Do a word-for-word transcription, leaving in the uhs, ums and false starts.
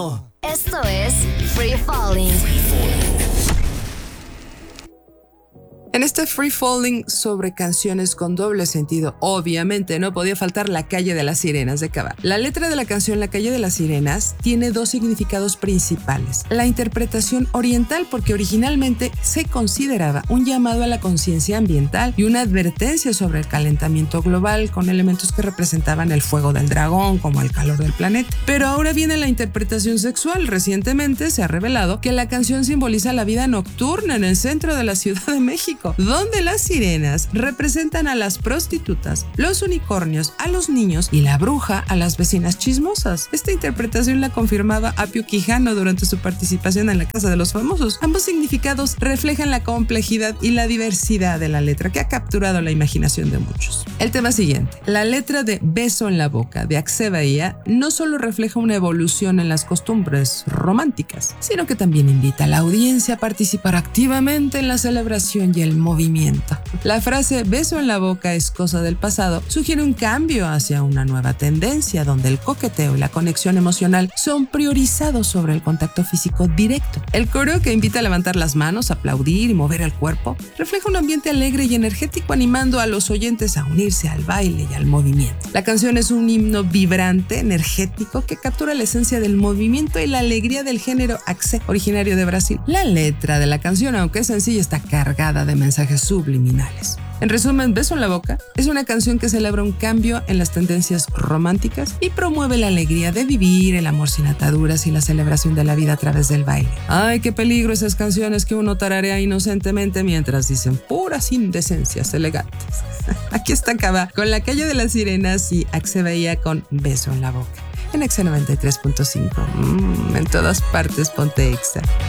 no. Esto es Free Falling. En este Free Falling sobre canciones con doble sentido, obviamente no podía faltar La Calle de las Sirenas de Cava. La letra de la canción La Calle de las Sirenas tiene dos significados principales. La interpretación oriental, porque originalmente se consideraba un llamado a la conciencia ambiental y una advertencia sobre el calentamiento global con elementos que representaban el fuego del dragón como el calor del planeta. Pero ahora viene la interpretación sexual. Recientemente se ha revelado que la canción simboliza la vida nocturna en el centro de la Ciudad de México, donde las sirenas representan a las prostitutas, los unicornios a los niños y la bruja a las vecinas chismosas. Esta interpretación la confirmaba Apio Quijano durante su participación en La Casa de los Famosos. Ambos significados reflejan la complejidad y la diversidad de la letra que ha capturado la imaginación de muchos. El tema siguiente. La letra de Beso en la Boca de Axé Bahía no solo refleja una evolución en las costumbres románticas, sino que también invita a la audiencia a participar activamente en la celebración y el movimiento. La frase beso en la boca es cosa del pasado sugiere un cambio hacia una nueva tendencia donde el coqueteo y la conexión emocional son priorizados sobre el contacto físico directo. El coro, que invita a levantar las manos, aplaudir y mover el cuerpo, refleja un ambiente alegre y energético animando a los oyentes a unirse al baile y al movimiento. La canción es un himno vibrante, energético, que captura la esencia del movimiento y la alegría del género axé, originario de Brasil. La letra de la canción, aunque es sencilla, está cargada de mensajes subliminales. En resumen, Beso en la Boca es una canción que celebra un cambio en las tendencias románticas y promueve la alegría de vivir, el amor sin ataduras y la celebración de la vida a través del baile. ¡Ay, qué peligro esas canciones que uno tararea inocentemente mientras dicen puras indecencias elegantes! Aquí está Cava con La Calle de las Sirenas y Axé Bahía con Beso en la Boca. En Exa noventa y tres punto cinco. Mm, en todas partes ponte Exa.